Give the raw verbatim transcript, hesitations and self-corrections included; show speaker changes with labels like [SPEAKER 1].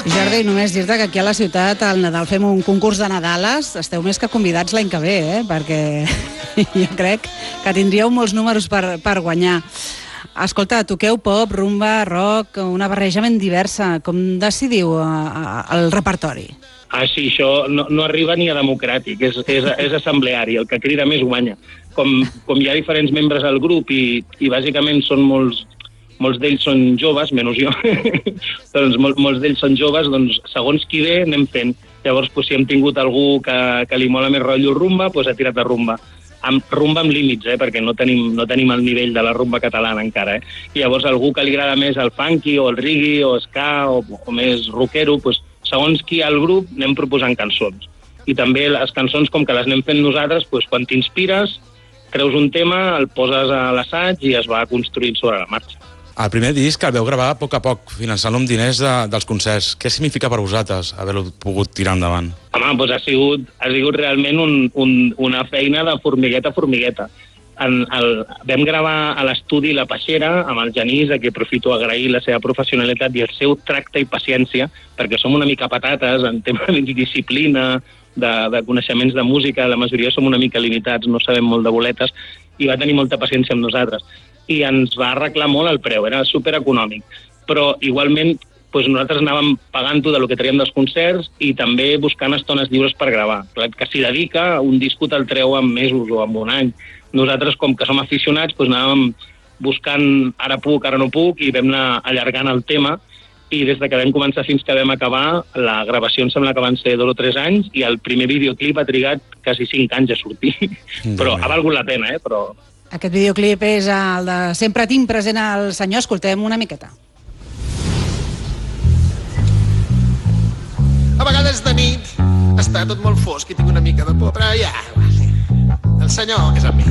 [SPEAKER 1] Jordi, només dir-te que aquí a la ciutat al Nadal fem un concurs de Nadales. Esteu més que convidats l'any que ve, eh? Perquè jo crec que tindríeu molts números per, per guanyar. Escolta, toqueu pop, rumba, rock, una barreja ben diversa. Com decidiu el repertori?
[SPEAKER 2] Ah, sí, això no, no arriba ni a democràtic, és, és, és assembleari, el que crida més guanya. Com, com hi ha diferents membres al grup i, i bàsicament són molts, molts d'ells són joves, menys jo, doncs mol, molts d'ells són joves, doncs segons qui ve anem fent. Llavors, doncs, si hem tingut algú que, que li mola més rotllo rumba, doncs ha tirat a rumba. Amb, rumba amb límits, eh, perquè no tenim, no tenim el nivell de la rumba catalana encara. Eh? I llavors algú que li agrada més el funky o el reggae o ska o, o més rockero, doncs, segons qui al grup anem proposant cançons. I també les cançons, com que les anem fent nosaltres, doncs, quan t'inspires, creus un tema, el poses a l'assaig i es va construint sobre la marxa.
[SPEAKER 3] El primer disc el veu gravar a poc a poc, finançant-lo amb diners de, dels concerts. Què significa per vosaltres haver-lo pogut tirar endavant?
[SPEAKER 2] Home, doncs ha sigut, ha sigut realment un, un, una feina de formigueta a formigueta. En el, vam gravar a l'estudi La Peixera amb el Genís, a qui aprofito a agrair la seva professionalitat i el seu tracte i paciència, perquè som una mica patates en tema de disciplina, de, de coneixements de música, la majoria som una mica limitats, no sabem molt de boletes, i va tenir molta paciència amb nosaltres. I ens va arreglar molt el preu, era supereconòmic. Però igualment doncs nosaltres anàvem pagant-ho del que traiem dels concerts i també buscant estones lliures per gravar. Clar que s'hi dedica, un disco te'l treu en mesos o en un any. Nosaltres, com que som aficionats, doncs anàvem buscant ara puc, ara no puc, i vam anar allargant el tema, i des de que vam començar fins que vam acabar, la gravació em sembla que van ser dos o tres anys, i el primer videoclip ha trigat quasi cinc anys a sortir. Però ha valgut la pena, eh? Però...
[SPEAKER 1] Aquest videoclip és el de Sempre tinc present el senyor. Escoltem una miqueta.
[SPEAKER 4] A vegades de nit està tot molt fosc i tinc una mica de por, però ja... El senyor és amb mi.